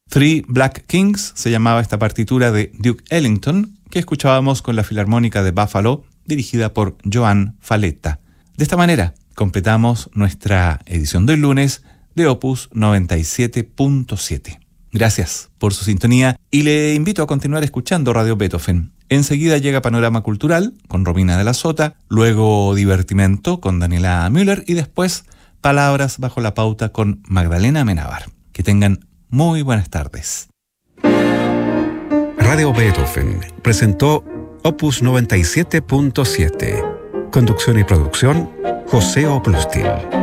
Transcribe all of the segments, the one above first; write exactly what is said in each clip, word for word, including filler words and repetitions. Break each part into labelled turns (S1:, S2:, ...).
S1: Three Black Kings se llamaba esta partitura de Duke Ellington, que escuchábamos con la Filarmónica de Buffalo, dirigida por Joan Faletta. De esta manera, completamos nuestra edición del lunes de Opus noventa y siete punto siete. Gracias por su sintonía y le invito a continuar escuchando Radio Beethoven. Enseguida llega Panorama Cultural con Romina de la Sota, luego Divertimento con Daniela Müller y después Palabras bajo la pauta con Magdalena Amenábar. Que tengan muy buenas tardes.
S2: Radio Beethoven presentó Opus noventa y siete punto siete. Conducción y producción, José Oplustil.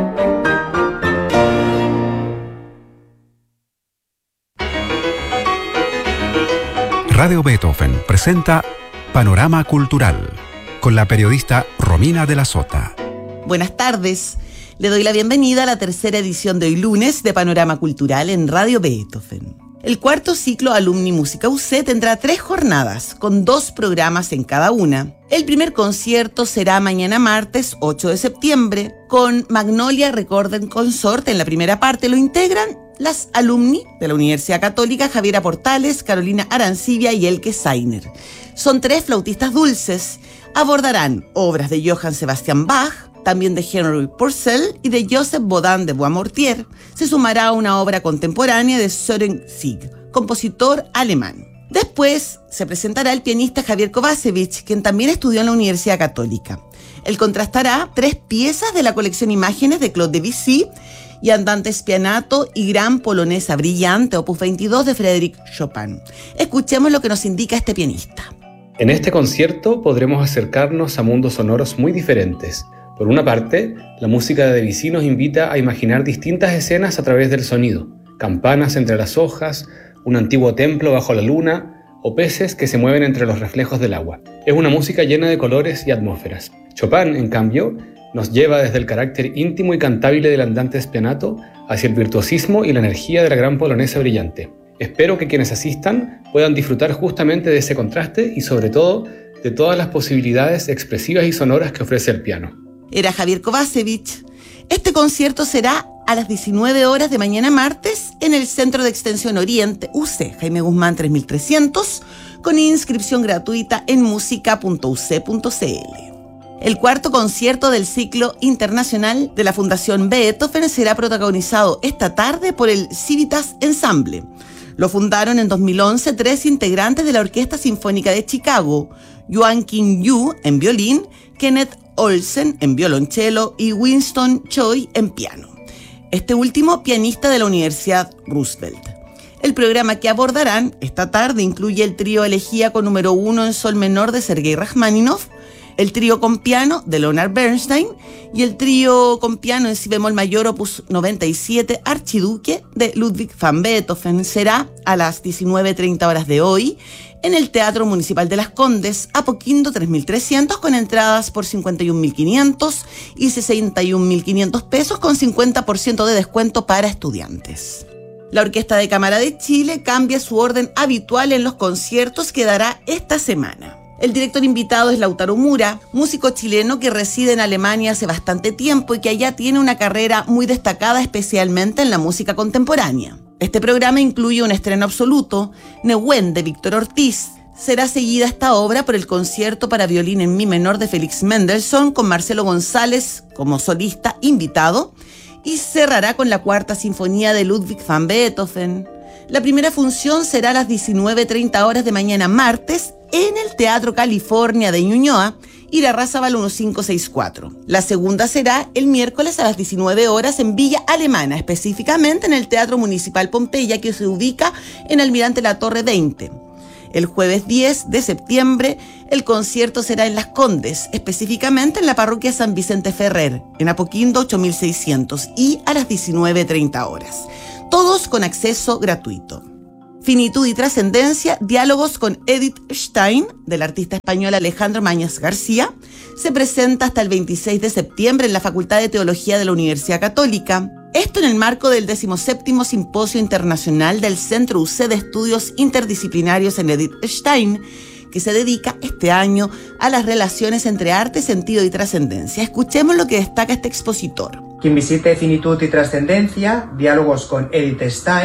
S2: Radio Beethoven presenta Panorama Cultural con la periodista Romina de la Sota.
S3: Buenas tardes. Le doy la bienvenida a la tercera edición de hoy lunes de Panorama Cultural en Radio Beethoven. El cuarto ciclo Alumni Música U C tendrá tres jornadas, con dos programas en cada una. El primer concierto será mañana martes ocho de septiembre, con Magnolia Recording Consort en la primera parte. Lo integran las alumni de la Universidad Católica Javiera Portales, Carolina Arancibia y Elke Sainer. Son tres flautistas dulces. Abordarán obras de Johann Sebastian Bach, también de Henry Purcell y de Joseph Bodin de Boismortier. Se sumará a una obra contemporánea de Søren Zieg, compositor alemán. Después se presentará el pianista Javier Kovacevic, quien también estudió en la Universidad Católica. Él contrastará tres piezas de la colección Imágenes de Claude Debussy y Andante Spianato y Gran Polonesa Brillante, opus veintidós de Frédéric Chopin. Escuchemos lo que nos indica este pianista.
S4: En este concierto podremos acercarnos a mundos sonoros muy diferentes. Por una parte, la música de Debussy nos invita a imaginar distintas escenas a través del sonido: campanas entre las hojas, un antiguo templo bajo la luna o peces que se mueven entre los reflejos del agua. Es una música llena de colores y atmósferas. Chopin, en cambio, nos lleva desde el carácter íntimo y cantable del Andante Spianato hacia el virtuosismo y la energía de la Gran Polonesa Brillante. Espero que quienes asistan puedan disfrutar justamente de ese contraste y sobre todo de todas las posibilidades expresivas y sonoras que ofrece el piano.
S3: Era Javier Kovacevic. Este concierto será a las diecinueve horas de mañana martes en el Centro de Extensión Oriente U C, Jaime Guzmán tres mil trescientos, con inscripción gratuita en música punto u ce punto ce ele. El cuarto concierto del ciclo internacional de la Fundación Beethoven será protagonizado esta tarde por el Civitas Ensemble. Lo fundaron en dos mil once tres integrantes de la Orquesta Sinfónica de Chicago: Joaquin Yu en violín, Kenneth Olsen en violonchelo y Winston Choi en piano. Este último pianista de la Universidad Roosevelt. El programa que abordarán esta tarde incluye el trío elegíaco número uno en sol menor de Sergei Rachmaninoff, el trío con piano de Leonard Bernstein y el trío con piano en si bemol mayor opus noventa y siete Archiduque de Ludwig van Beethoven. Será a las diecinueve treinta horas de hoy en el Teatro Municipal de Las Condes, Apoquindo tres mil trescientos, con entradas por cincuenta y un mil quinientos y sesenta y un mil quinientos pesos con cincuenta por ciento de descuento para estudiantes. La Orquesta de Cámara de Chile cambia su orden habitual en los conciertos que dará esta semana. El director invitado es Lautaro Mura, músico chileno que reside en Alemania hace bastante tiempo y que allá tiene una carrera muy destacada, especialmente en la música contemporánea. Este programa incluye un estreno absoluto, Nehuen de Víctor Ortiz. Será seguida esta obra por el concierto para violín en mi menor de Félix Mendelssohn, con Marcelo González como solista invitado, y cerrará con la cuarta sinfonía de Ludwig van Beethoven. La primera función será a las diecinueve treinta horas de mañana martes en el Teatro California de Ñuñoa, Irarrázaval quince sesenta y cuatro. La segunda será el miércoles a las diecinueve horas en Villa Alemana, específicamente en el Teatro Municipal Pompeya, que se ubica en Almirante La Torre veinte. El jueves diez de septiembre, el concierto será en Las Condes, específicamente en la parroquia San Vicente Ferrer, en Apoquindo ocho mil seiscientos, y a las diecinueve treinta horas. Todos con acceso gratuito. Finitud y Trascendencia, diálogos con Edith Stein, del artista español Alejandro Mañas García, se presenta hasta el veintiséis de septiembre en la Facultad de Teología de la Universidad Católica. Esto en el marco del decimoséptimo Simposio Internacional del Centro U C de Estudios Interdisciplinarios en Edith Stein, que se dedica este año a las relaciones entre arte, sentido y trascendencia. Escuchemos lo que destaca este expositor.
S5: Quien visite Finitud y Trascendencia, diálogos con Edith Stein,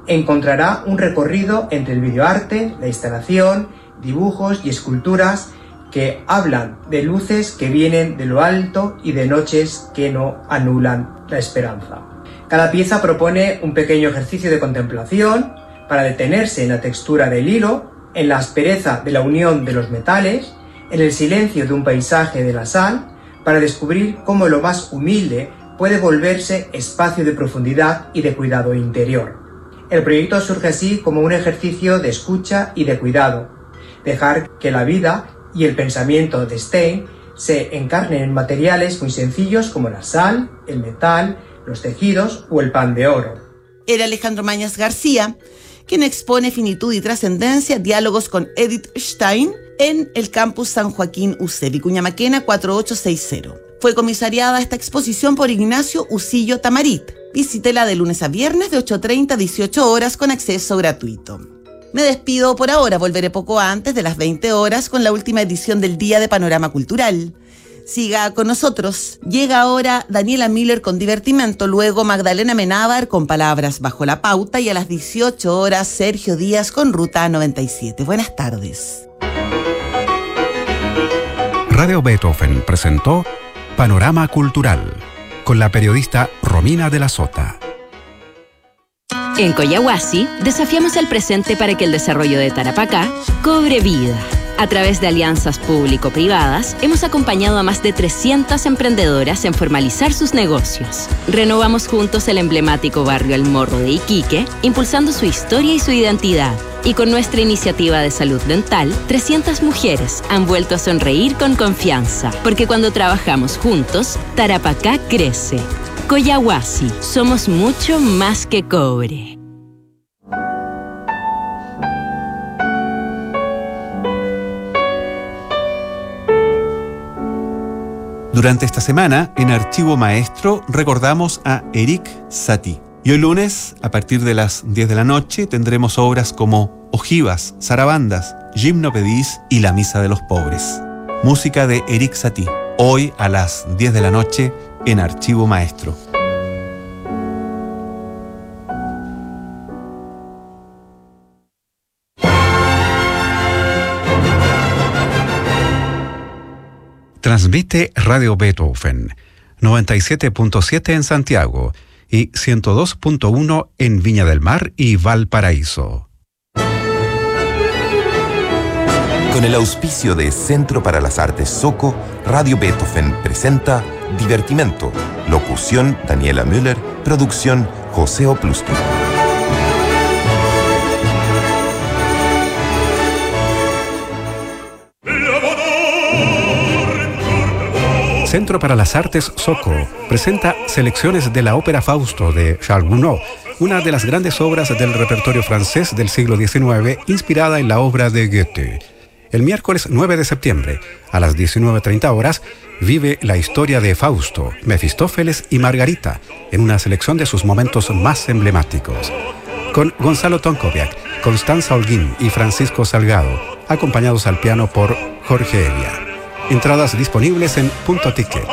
S5: encontrará un recorrido entre el videoarte, la instalación, dibujos y esculturas que hablan de luces que vienen de lo alto y de noches que no anulan la esperanza. Cada pieza propone un pequeño ejercicio de contemplación para detenerse en la textura del hilo, en la aspereza de la unión de los metales, en el silencio de un paisaje de la sal, para descubrir cómo lo más humilde puede volverse espacio de profundidad y de cuidado interior. El proyecto surge así como un ejercicio de escucha y de cuidado, dejar que la vida y el pensamiento de Stein se encarnen en materiales muy sencillos como la sal, el metal, los tejidos o el pan de oro.
S3: Era Alejandro Mañas García, quien expone Finitud y Trascendencia, diálogos con Edith Stein, en el campus San Joaquín U C, Vicuña Maquena cuatro ocho seis cero. Fue comisariada esta exposición por Ignacio Usillo Tamarit. Visítela de lunes a viernes de ocho treinta a dieciocho horas con acceso gratuito. Me despido por ahora, volveré poco antes de las veinte horas con la última edición del Día de Panorama Cultural. Siga con nosotros. Llega ahora Daniela Miller con Divertimento, luego Magdalena Menábar con Palabras Bajo la Pauta y a las dieciocho horas Sergio Díaz con Ruta noventa y siete. Buenas tardes.
S2: Radio Beethoven presentó Panorama Cultural con la periodista Romina de la Sota.
S6: En Coyahuasi, desafiamos el presente para que el desarrollo de Tarapacá cobre vida. A través de alianzas público-privadas, hemos acompañado a más de trescientas emprendedoras en formalizar sus negocios. Renovamos juntos el emblemático barrio El Morro de Iquique, impulsando su historia y su identidad. Y con nuestra iniciativa de salud dental, trescientas mujeres han vuelto a sonreír con confianza. Porque cuando trabajamos juntos, Tarapacá crece. Coyahuasi, somos mucho más que cobre.
S1: Durante esta semana, en Archivo Maestro, recordamos a Erik Satie. Y hoy lunes, a partir de las diez de la noche, tendremos obras como Ojivas, Zarabandas, Gimnopedís y La Misa de los Pobres. Música de Erik Satie, hoy a las diez de la noche en Archivo Maestro.
S2: Transmite Radio Beethoven, noventa y siete punto siete en Santiago y ciento dos punto uno en Viña del Mar y Valparaíso.
S7: Con el auspicio de Centro para las Artes Soco, Radio Beethoven presenta Divertimento. Locución Daniela Müller, producción José Opluski.
S2: Centro para las Artes Soco presenta selecciones de la ópera Fausto de Charles Gounod, una de las grandes obras del repertorio francés del siglo diecinueve, inspirada en la obra de Goethe. El miércoles nueve de septiembre, a las diecinueve treinta horas, vive la historia de Fausto, Mefistófeles y Margarita, en una selección de sus momentos más emblemáticos. Con Gonzalo Tonkoviak, Constanza Holguín y Francisco Salgado, acompañados al piano por Jorge Elia. Entradas disponibles en Punto Ticket.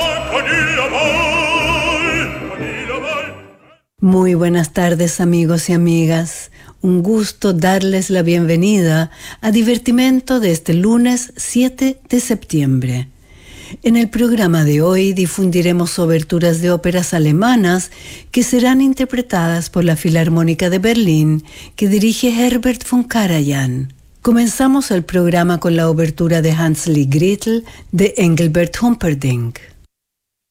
S8: Muy buenas tardes, amigos y amigas. Un gusto darles la bienvenida a Divertimento de este lunes siete de septiembre. En el programa de hoy difundiremos oberturas de óperas alemanas que serán interpretadas por la Filarmónica de Berlín, que dirige Herbert von Karajan. Comenzamos el programa con la obertura de Hansel y Gretel de Engelbert Humperdinck.